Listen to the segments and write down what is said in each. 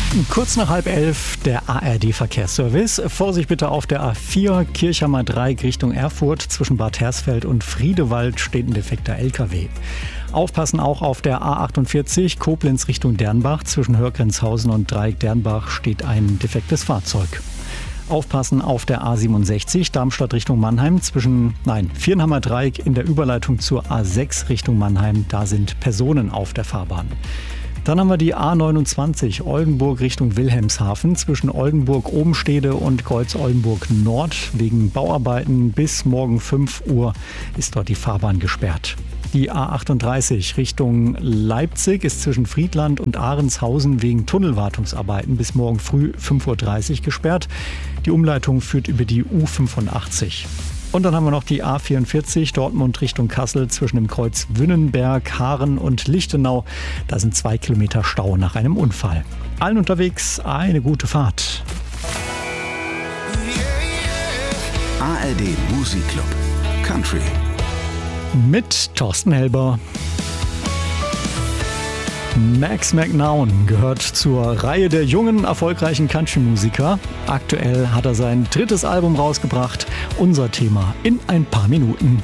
Kurz nach 10:30 der ARD-Verkehrsservice. Vorsicht bitte auf der A4 Kirchhammer Dreieck Richtung Erfurt. Zwischen Bad Hersfeld und Friedewald steht ein defekter LKW. Aufpassen auch auf der A48 Koblenz Richtung Dernbach. Zwischen Hörgrenzhausen und Dreieck Dernbach steht ein defektes Fahrzeug. Aufpassen auf der A67 Darmstadt Richtung Mannheim. Viernhammer Dreieck in der Überleitung zur A6 Richtung Mannheim. Da sind Personen auf der Fahrbahn. Dann haben wir die A29 Oldenburg Richtung Wilhelmshaven. Zwischen Oldenburg-Obenstede und Kreuz-Oldenburg-Nord. Wegen Bauarbeiten bis morgen 5 Uhr ist dort die Fahrbahn gesperrt. Die A38 Richtung Leipzig ist zwischen Friedland und Ahrenshausen wegen Tunnelwartungsarbeiten bis morgen früh 5:30 Uhr gesperrt. Die Umleitung führt über die U85. Und dann haben wir noch die A44 Dortmund Richtung Kassel zwischen dem Kreuz Wünnenberg, Haaren und Lichtenau. Da sind 2 Kilometer Stau nach einem Unfall. Allen unterwegs eine gute Fahrt. ARD Musikclub Country Mit Thorsten Helber. Max McNown gehört zur Reihe der jungen, erfolgreichen Country-Musiker. Aktuell hat er sein 3. Album rausgebracht. Unser Thema in ein paar Minuten.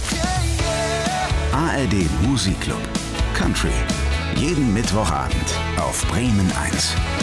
ARD Musikclub Country. Jeden Mittwochabend auf Bremen 1.